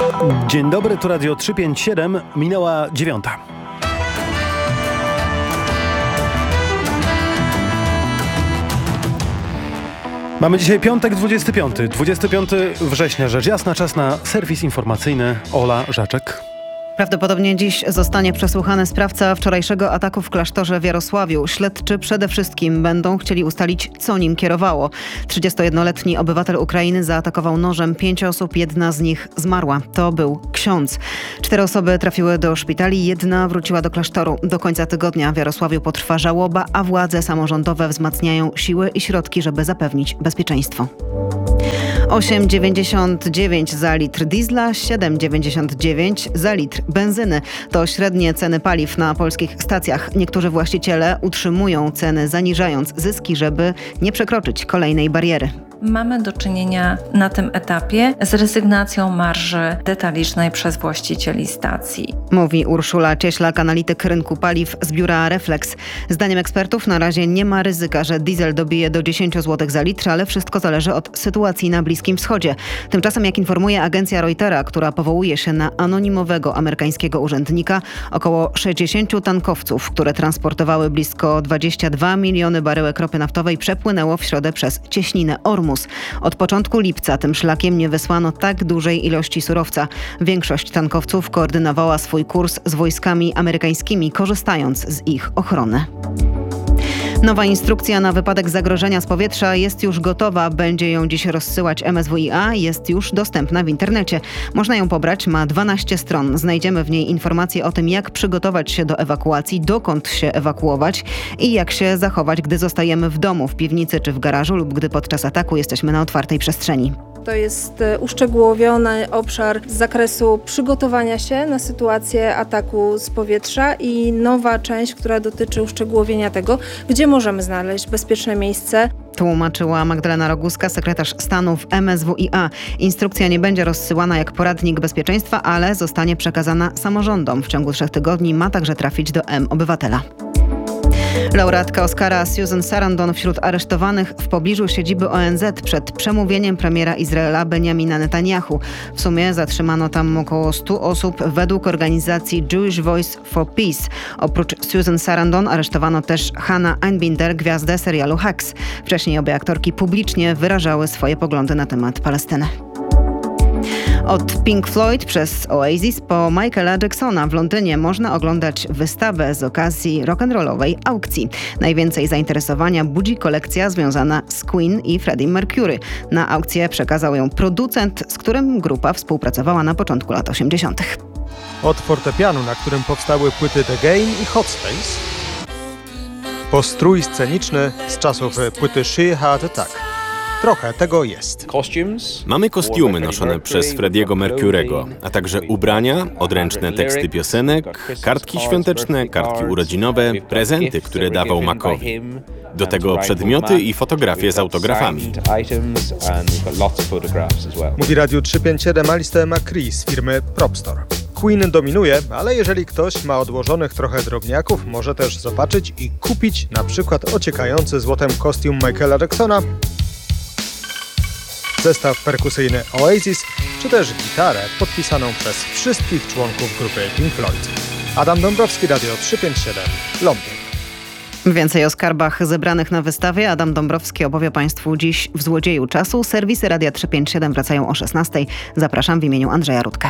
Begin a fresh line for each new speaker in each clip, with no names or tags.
Dzień dobry, tu Radio 357, minęła 9:00. Mamy dzisiaj piątek, 25 września, rzecz jasna, czas na serwis informacyjny. Ola Żaczek.
Prawdopodobnie dziś zostanie przesłuchany sprawca wczorajszego ataku w klasztorze w Jarosławiu. Śledczy przede wszystkim będą chcieli ustalić, co nim kierowało. 31-letni obywatel Ukrainy zaatakował nożem 5 osób, jedna z nich zmarła. To był ksiądz. 4 osoby trafiły do szpitali, jedna wróciła do klasztoru. Do końca tygodnia w Jarosławiu potrwa żałoba, a władze samorządowe wzmacniają siły i środki, żeby zapewnić bezpieczeństwo. 8,99 za litr diesla, 7,99 za litr benzyny. To średnie ceny paliw na polskich stacjach. Niektórzy właściciele utrzymują ceny, zaniżając zyski, żeby nie przekroczyć kolejnej bariery.
Mamy do czynienia na tym etapie z rezygnacją marży detalicznej przez właścicieli stacji.
Mówi Urszula Cieślak, analityk rynku paliw z biura Reflex. Zdaniem ekspertów na razie nie ma ryzyka, że diesel dobije do 10 zł za litr, ale wszystko zależy od sytuacji na Bliskim Wschodzie. Tymczasem, jak informuje agencja Reutera, która powołuje się na anonimowego amerykańskiego urzędnika, około 60 tankowców, które transportowały blisko 22 miliony baryłek ropy naftowej, przepłynęło w środę przez cieśninę Ormus. Od początku lipca tym szlakiem nie wysłano tak dużej ilości surowca. Większość tankowców koordynowała swój kurs z wojskami amerykańskimi, korzystając z ich ochrony. Nowa instrukcja na wypadek zagrożenia z powietrza jest już gotowa. Będzie ją dziś rozsyłać MSWiA. Jest już dostępna w internecie. Można ją pobrać, ma 12 stron. Znajdziemy w niej informacje o tym, jak przygotować się do ewakuacji, dokąd się ewakuować i jak się zachować, gdy zostajemy w domu, w piwnicy czy w garażu lub gdy podczas ataku jesteśmy na otwartej przestrzeni.
To jest uszczegółowiony obszar z zakresu przygotowania się na sytuację ataku z powietrza i nowa część, która dotyczy uszczegółowienia tego, gdzie możemy znaleźć bezpieczne miejsce.
Tłumaczyła Magdalena Roguska, sekretarz stanu w MSWiA. Instrukcja nie będzie rozsyłana jak poradnik bezpieczeństwa, ale zostanie przekazana samorządom. W ciągu 3 tygodni ma także trafić do M-Obywatela. Laureatka Oscara Susan Sarandon wśród aresztowanych w pobliżu siedziby ONZ przed przemówieniem premiera Izraela Benjamina Netanyahu. W sumie zatrzymano tam około 100 osób według organizacji Jewish Voice for Peace. Oprócz Susan Sarandon aresztowano też Hannah Einbinder, gwiazdę serialu Hacks. Wcześniej obie aktorki publicznie wyrażały swoje poglądy na temat Palestyny. Od Pink Floyd przez Oasis po Michaela Jacksona w Londynie można oglądać wystawę z okazji rock'n'rollowej aukcji. Najwięcej zainteresowania budzi kolekcja związana z Queen i Freddie Mercury. Na aukcję przekazał ją producent, z którym grupa współpracowała na początku lat 80.
Od fortepianu, na którym powstały płyty The Game i Hot Space, po strój sceniczny z czasów płyty She Had Attack. Trochę tego jest.
Mamy kostiumy noszone przez Freddiego Mercurego, a także ubrania, odręczne teksty piosenek, kartki świąteczne, kartki urodzinowe, prezenty, które dawał Macowi. Do tego przedmioty i fotografie z autografami.
Mówi Radiu 357 Alistair McCree z firmy Propstore. Queen dominuje, ale jeżeli ktoś ma odłożonych trochę drobniaków, może też zobaczyć i kupić na przykład ociekający złotem kostium Michaela Jacksona, zestaw perkusyjny Oasis, czy też gitarę podpisaną przez wszystkich członków grupy Pink Floyd. Adam Dąbrowski, Radio 357, Londyn.
Więcej o skarbach zebranych na wystawie Adam Dąbrowski opowie Państwu dziś w Złodzieju Czasu. Serwisy Radia 357 wracają o 16:00. Zapraszam w imieniu Andrzeja Rudkę.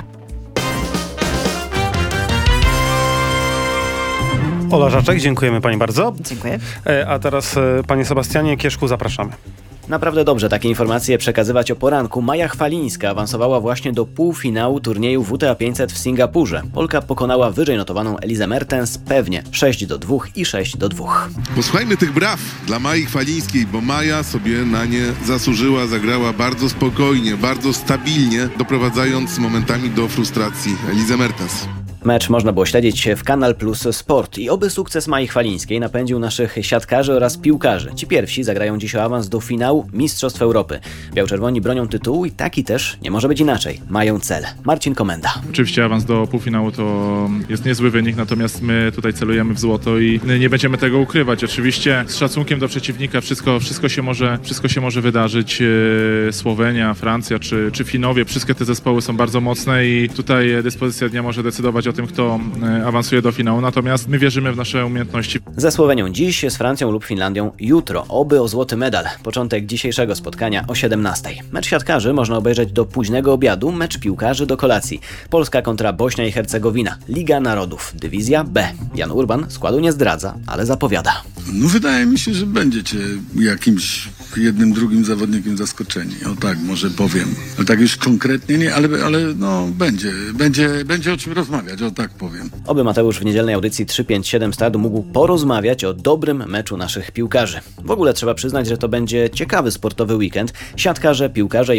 Ola Żaczek, dziękujemy Pani bardzo.
Dziękuję.
A teraz Panie Sebastianie Kieszku, zapraszamy.
Naprawdę dobrze takie informacje przekazywać o poranku. Maja Chwalińska awansowała właśnie do półfinału turnieju WTA 500 w Singapurze. Polka pokonała wyżej notowaną Elizę Mertens pewnie 6-2 i 6-2.
Posłuchajmy tych braw dla Mai Chwalińskiej, bo Maja sobie na nie zasłużyła, zagrała bardzo spokojnie, bardzo stabilnie, doprowadzając momentami do frustracji Elizę Mertens.
Mecz można było śledzić w Kanal Plus Sport i oby sukces Mai Chwalińskiej napędził naszych siatkarzy oraz piłkarzy. Ci pierwsi zagrają dziś o awans do finału Mistrzostw Europy. Biał-czerwoni bronią tytułu i taki też nie może być inaczej. Mają cel. Marcin Komenda.
Oczywiście awans do półfinału to jest niezły wynik, natomiast my tutaj celujemy w złoto i nie będziemy tego ukrywać. Oczywiście z szacunkiem do przeciwnika wszystko się może wydarzyć. Słowenia, Francja czy Finowie, wszystkie te zespoły są bardzo mocne i tutaj dyspozycja dnia może decydować o tym, kto awansuje do finału. Natomiast my wierzymy w nasze umiejętności.
Ze Słowenią dziś, z Francją lub Finlandią jutro. Oby o złoty medal. Początek dzisiejszego spotkania o 17:00. Mecz siatkarzy można obejrzeć do późnego obiadu, mecz piłkarzy do kolacji. Polska kontra Bośnia i Hercegowina. Liga Narodów. Dywizja B. Jan Urban składu nie zdradza, ale zapowiada.
No wydaje mi się, że będziecie jakimś jednym, drugim zawodnikiem zaskoczeni. O tak, może powiem. Ale tak już konkretnie nie, ale no będzie o czym rozmawiać, o tak powiem.
Oby Mateusz w niedzielnej audycji 357 Start mógł porozmawiać o dobrym meczu naszych piłkarzy. W ogóle trzeba przyznać, że to będzie ciekawy sportowy weekend. Siatkarze, piłkarze i